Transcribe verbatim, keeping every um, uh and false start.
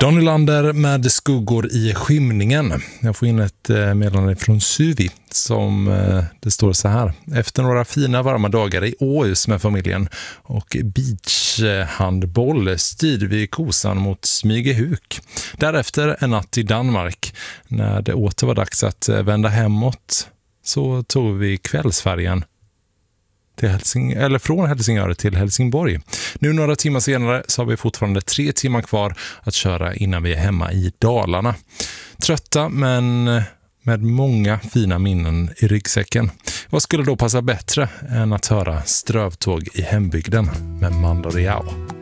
Dan Nylander med skuggor i skymningen. Jag får in ett meddelande från Suvi som det står så här. Efter några fina varma dagar i Åhus med familjen och beachhandboll styrde vi kosan mot Smygehuk. Därefter en natt i Danmark. När det åter var dags att vända hemåt så tog vi kvällsfärjan till Helsing- eller från Helsingör till Helsingborg. Nu några timmar senare så har vi fortfarande tre timmar kvar att köra innan vi är hemma i Dalarna. Trötta men med många fina minnen i ryggsäcken. Vad skulle då passa bättre än att höra Strövtåg i hembygden med Mando Diao?